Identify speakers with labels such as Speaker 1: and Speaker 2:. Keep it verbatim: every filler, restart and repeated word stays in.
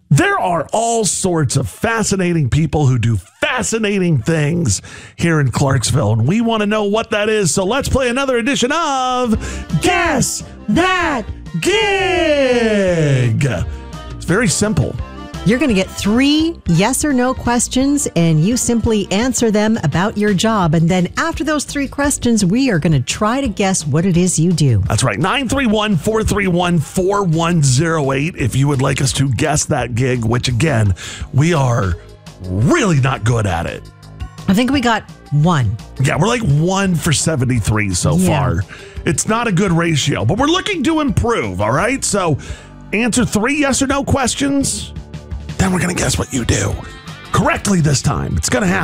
Speaker 1: There are all sorts of fascinating people who do fascinating things here in Clarksville, and we want to know what that is. So let's play another edition of Guess That Gig. It's very simple.
Speaker 2: You're going to get three yes or no questions, and you simply answer them about your job. And then after those three questions, we are going to try to guess what it is you do.
Speaker 1: That's right. nine three one, four three one, four one zero eight if you would like us to guess that gig, which again, we are really not good at it.
Speaker 2: I think we got one.
Speaker 1: Yeah, we're like one for seventy-three so
Speaker 2: Yeah.
Speaker 1: far. It's not a good ratio, but we're looking to improve, all right? So answer three yes or no questions. Then we're going to guess what you do correctly this time. It's going to happen.